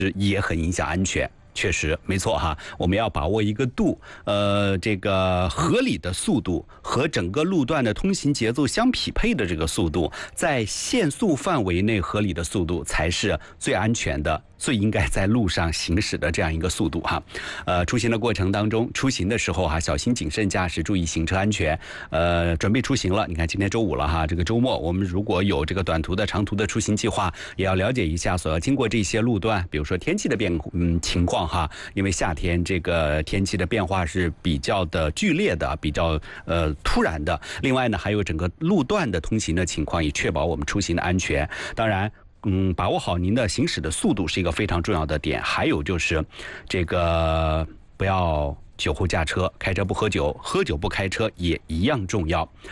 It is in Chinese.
也很影响安全。确实没错哈，我们要把握一个度，这个合理的速度和整个路段的通行节奏相匹配的这个速度，在限速范围内合理的速度才是最安全的，最应该在路上行驶的这样一个速度哈。出行的过程当中，出行的时候哈，小心谨慎驾驶，注意行车安全。准备出行了，你看今天周五了哈，这个周末我们如果有这个短途的、长途的出行计划，也要了解一下所要经过这些路段，比如说天气的情况哈，因为夏天这个天气的变化是比较的剧烈的，比较突然的。另外呢，还有整个路段的通行的情况，以确保我们出行的安全。当然。把握好您的行驶的速度是一个非常重要的点。还有就是这个不要酒后驾车，开车不喝酒，喝酒不开车也一样重要。